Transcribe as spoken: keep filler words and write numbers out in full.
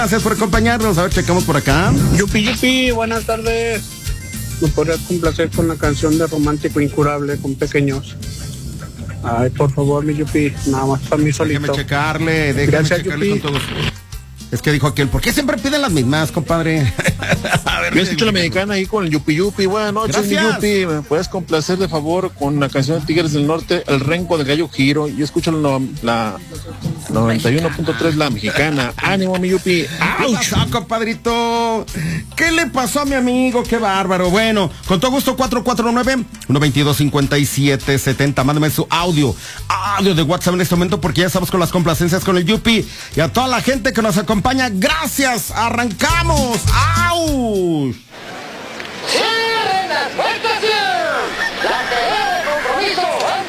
Gracias por acompañarnos. A ver, checamos por acá. Yupi, yupi, buenas tardes. ¿Me podrías complacer con la canción de Romántico Incurable con Pequeños? Ay, por favor, mi Yupi, nada más para mí solito. Déjame checarle, déjame Gracias, checarle Yupi. con todos. Es que dijo aquel, ¿por qué siempre piden las mismas, compadre? A ver, yo escucho la mexicana ahí con el Yupi Yupi. Buenas noches, mi Yupi. ¿Me puedes complacer de favor con la canción de Tigres del Norte, El Renco del Gallo Giro? Yo escucho la, la noventa y uno punto tres, la mexicana. Ánimo, mi Yupi. ¿Qué pasó, compadrito? ¿Qué le pasó a mi amigo? Qué bárbaro. Bueno, con todo gusto, cuatro cuatro nueve, uno dos dos, cinco siete siete cero. Mándame su audio. Audio de WhatsApp en este momento porque ya estamos con las complacencias con el Yupi. Y a toda la gente que nos acompaña, gracias. Arrancamos. ¡Auch!